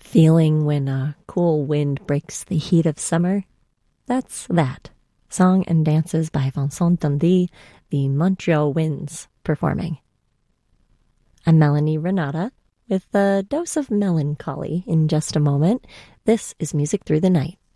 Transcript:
Feeling when a cool wind breaks the heat of summer? That's that. Song and dances by Vincent Dundee, the Montreal Winds, performing. I'm Melanie Renata, with a dose of melancholy in just a moment. This is Music Through the Night.